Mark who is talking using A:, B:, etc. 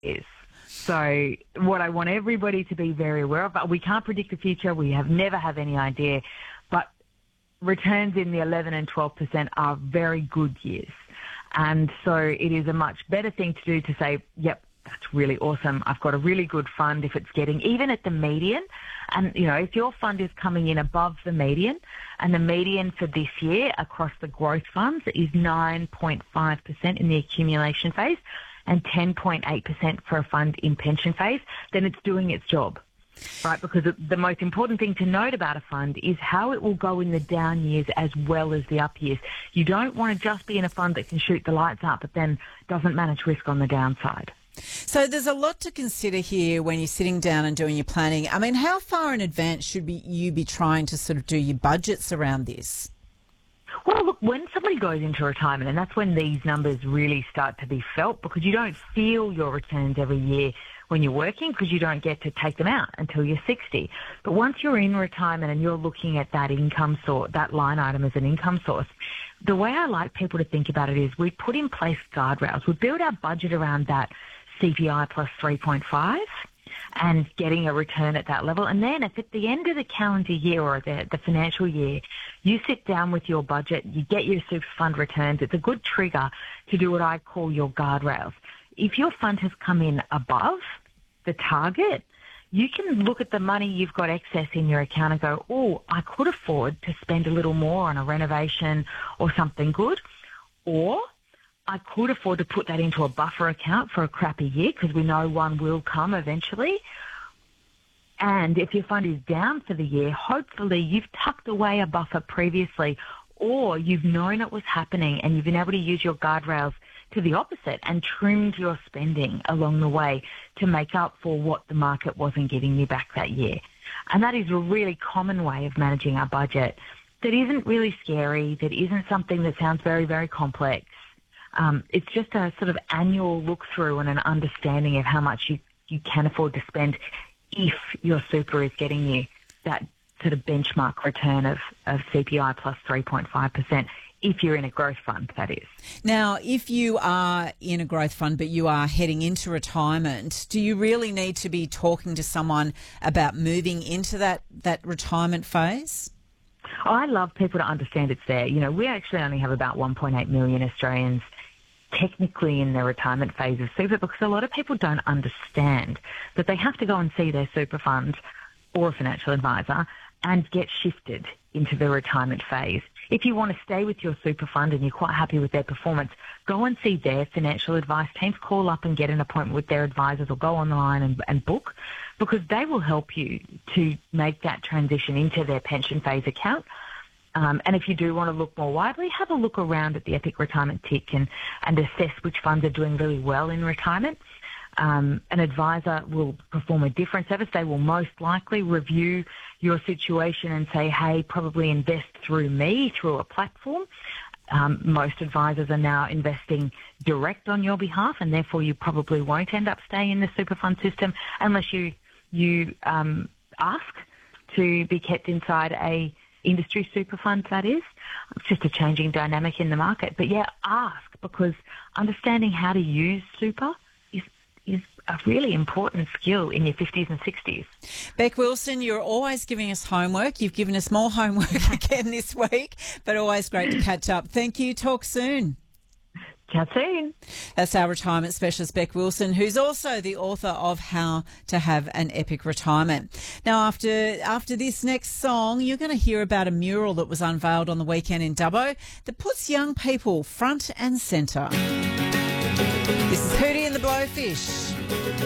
A: is. So what I want everybody to be very aware of, we can't predict the future. We never have any idea. But returns in the 11 and 12% are very good years. And so it is a much better thing to do to say, yep, that's really awesome. I've got a really good fund if it's getting, even at the median. And, if your fund is coming in above the median, and the median for this year across the growth funds is 9.5% in the accumulation phase and 10.8% for a fund in pension phase, then it's doing its job, right? Because the most important thing to note about a fund is how it will go in the down years as well as the up years. You don't want to just be in a fund that can shoot the lights out but then doesn't manage risk on the downside.
B: So there's a lot to consider here when you're sitting down and doing your planning. I mean, how far in advance should you be trying to sort of do your budgets around this?
A: Well, look, when somebody goes into retirement, and that's when these numbers really start to be felt, because you don't feel your returns every year when you're working because you don't get to take them out until you're 60. But once you're in retirement and you're looking at that income source, that line item as an income source, the way I like people to think about it is we put in place guardrails. We build our budget around that CPI plus 3.5 and getting a return at that level. And then if at the end of the calendar year or the financial year, you sit down with your budget, you get your super fund returns, it's a good trigger to do what I call your guardrails. If your fund has come in above the target, you can look at the money you've got excess in your account and go, oh, I could afford to spend a little more on a renovation or something good, or I could afford to put that into a buffer account for a crappy year because we know one will come eventually. And if your fund is down for the year, hopefully you've tucked away a buffer previously, or you've known it was happening and you've been able to use your guardrails to the opposite and trimmed your spending along the way to make up for what the market wasn't giving you back that year. And that is a really common way of managing our budget that isn't really scary, that isn't something that sounds very, very complex. It's just a sort of annual look through and an understanding of how much you can afford to spend if your super is getting you that sort of benchmark return of CPI plus 3.5%, if you're in a growth fund, that is.
B: Now, if you are in a growth fund but you are heading into retirement, do you really need to be talking to someone about moving into that retirement phase?
A: I love people to understand it's there. We actually only have about 1.8 million Australians technically in their retirement phase of super because a lot of people don't understand that they have to go and see their super fund or a financial advisor and get shifted into the retirement phase. If you want to stay with your super fund and you're quite happy with their performance, go and see their financial advice teams, call up and get an appointment with their advisors or go online and book, because they will help you to make that transition into their pension phase account. And if you do want to look more widely, have a look around at the Epic Retirement Tick and assess which funds are doing really well in retirement. An advisor will perform a different service. They will most likely review your situation and say, hey, probably invest through me, through a platform. Most advisors are now investing direct on your behalf, and therefore you probably won't end up staying in the super fund system unless you ask to be kept inside a industry super fund, that is. It's just a changing dynamic in the market. But yeah, ask, because understanding how to use super is a really important skill in your 50s and 60s.
B: Beck Wilson, you're always giving us homework. You've given us more homework again this week, but always great to catch up. Thank you. Talk soon.
A: Chat soon.
B: That's our retirement specialist, Beck Wilson, who's also the author of How to Have an Epic Retirement. Now, after this next song, you're going to hear about a mural that was unveiled on the weekend in Dubbo that puts young people front and centre. This is Hootie and the Blowfish.